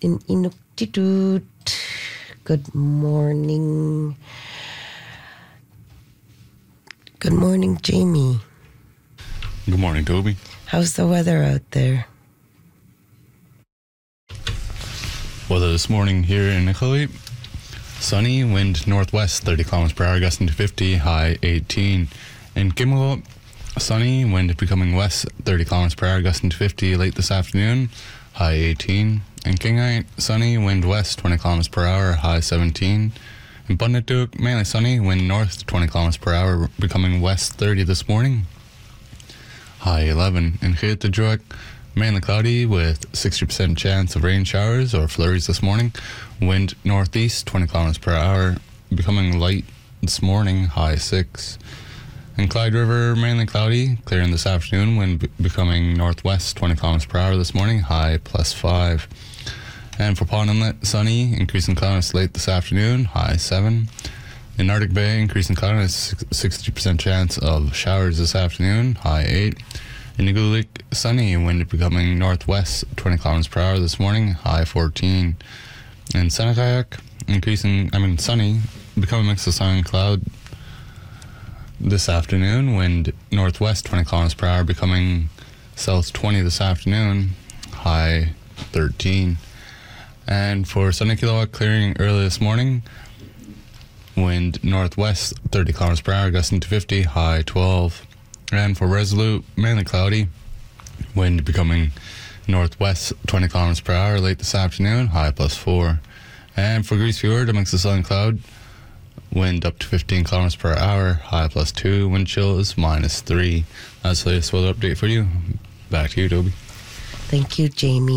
in Inuktitut. Good morning. Good morning, Jamie. Good morning, Toby. How's the weather out there? Weather this morning here in Iqaluit. Sunny, wind northwest 30 kilometers per hour, gusting to 50, high 18. In Kimilot, sunny, wind becoming west 30 kilometers per hour, gusting to 50 late this afternoon, high 18. In Kingite, sunny, wind west 20 kilometers per hour, high 17. In Bundatuk, mainly sunny, wind north 20 kilometers per hour, becoming west 30 this morning, high 11. In Khirtajuak, mainly cloudy with 60% chance of rain showers or flurries this morning. Wind northeast 20 kilometers per hour, becoming light this morning, high 6. In Clyde River, mainly cloudy, clearing this afternoon. Wind becoming northwest 20 kilometers per hour this morning, high +5. And for Pond Inlet, sunny, increasing cloudiness late this afternoon, high 7. In Arctic Bay, increasing cloudiness, 60% chance of showers this afternoon, high 8. In Iqaluit, sunny, wind becoming northwest 20 kilometers per hour this morning, high 14. In Senakayak, sunny, becoming a mix of sun and cloud this afternoon. Wind northwest 20 kilometers per hour, becoming south 20 this afternoon, high 13. And for Sunikiloak, clearing early this morning. Wind northwest 30 kilometers per hour, gusting to 50, high 12. And for Resolute, mainly cloudy. Wind becoming northwest 20 kilometers per hour late this afternoon, high +4. And for Grease Fjord, a mix of sun and cloud. Wind up to 15 kilometers per hour, high +2. Wind chill is -3. That's the latest weather update for you. Back to you, Toby. Thank you, Jamie.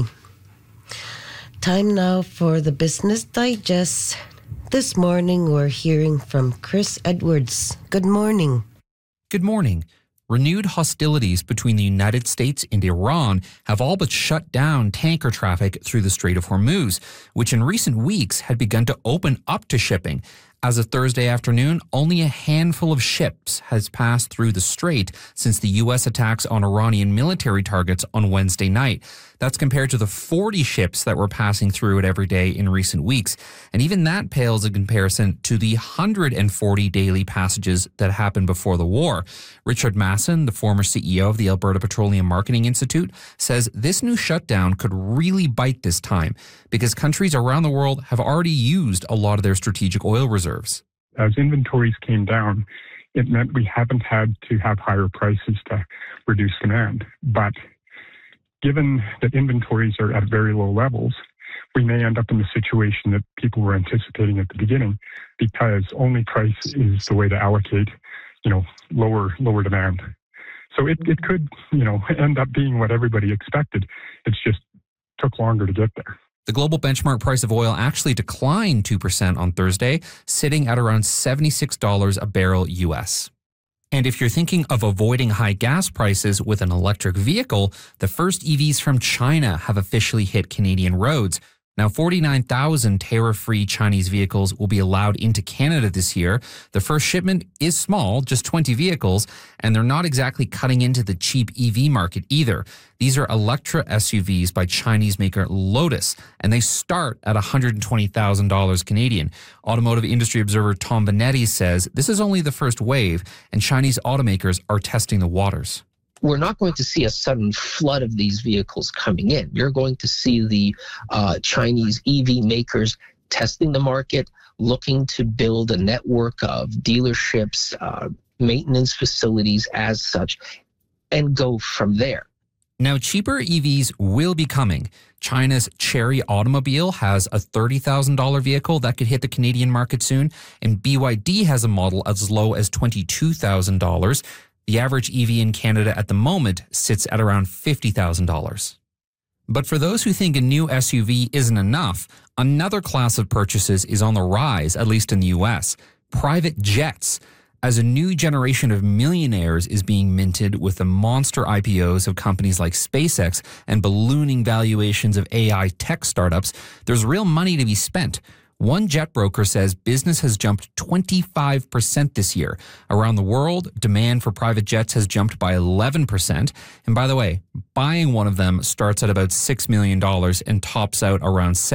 Time now for the Business Digest. This morning, we're hearing from Chris Edwards. Good morning. Good morning. Renewed hostilities between the United States and Iran have all but shut down tanker traffic through the Strait of Hormuz, which in recent weeks had begun to open up to shipping. As of Thursday afternoon, only a handful of ships has passed through the strait since the U.S. attacks on Iranian military targets on Wednesday night. That's compared to the 40 ships that were passing through it every day in recent weeks. And even that pales in comparison to the 140 daily passages that happened before the war. Richard Masson, the former CEO of the Alberta Petroleum Marketing Institute, says this new shutdown could really bite this time because countries around the world have already used a lot of their strategic oil reserves. As inventories came down, it meant we haven't had to have higher prices to reduce demand. But given that inventories are at very low levels, we may end up in the situation that people were anticipating at the beginning, because only price is the way to allocate, lower demand. So it could, end up being what everybody expected. It's just took longer to get there. The global benchmark price of oil actually declined 2% on Thursday, sitting at around $76 a barrel US. And if you're thinking of avoiding high gas prices with an electric vehicle, the first EVs from China have officially hit Canadian roads. Now, 49,000 tariff-free Chinese vehicles will be allowed into Canada this year. The first shipment is small, just 20 vehicles, and they're not exactly cutting into the cheap EV market either. These are Electra SUVs by Chinese maker Lotus, and they start at $120,000 Canadian. Automotive industry observer Tom Benetti says this is only the first wave, and Chinese automakers are testing the waters. We're not going to see a sudden flood of these vehicles coming in. You're going to see the Chinese EV makers testing the market, looking to build a network of dealerships, maintenance facilities as such, and go from there. Now, cheaper EVs will be coming. China's Chery Automobile has a $30,000 vehicle that could hit the Canadian market soon, and BYD has a model as low as $22,000. The average EV in Canada at the moment sits at around $50,000. But for those who think a new SUV isn't enough, another class of purchases is on the rise, at least in the U.S. Private jets. As a new generation of millionaires is being minted with the monster IPOs of companies like SpaceX and ballooning valuations of AI tech startups, there's real money to be spent. One jet broker says business has jumped 25% this year. Around the world, demand for private jets has jumped by 11%. And by the way, buying one of them starts at about $6 million and tops out around